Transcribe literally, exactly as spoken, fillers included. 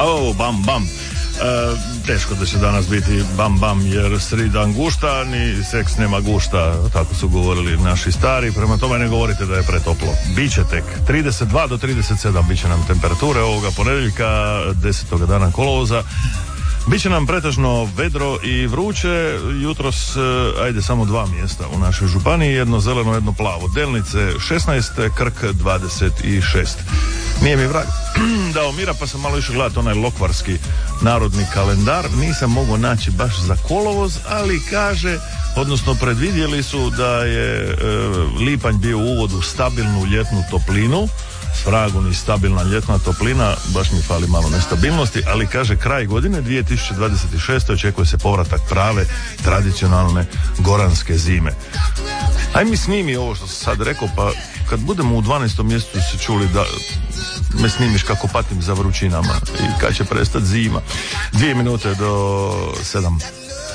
O, bam, bam. E, teško da će danas biti bam, bam, jer sridan gušta, ni seks nema gušta, tako su govorili naši stari, prema tome ne govorite da je pretoplo. Biće tek trideset dva do trideset sedam biće nam temperature ovoga ponedjeljka, desetog dana kolovoza. Biće nam pretežno vedro i vruće, jutros, ajde, samo dva mjesta u našoj županiji, jedno zeleno, jedno plavo. Delnice šesnaest, Krk dvadeset šest. Nije mi vrag dao mira, pa sam malo išao gledati onaj lokvarski narodni kalendar. Nisam mogao naći baš za kolovoz, ali kaže, odnosno predvidjeli su da je e, lipanj bio u uvodu stabilnu ljetnu toplinu, s vragom i stabilna ljetna toplina, baš mi fali malo nestabilnosti, ali kaže kraj godine dvije tisuće dvadeset šeste očekuje se povratak prave tradicionalne goranske zime. Aj mi snimi ovo što sam sad rekao, pa kad budemo u dvanaestom mjesecu se čuli da me snimiš kako patim za vrućinama i kad će prestati zima. Dvije minute do sedam.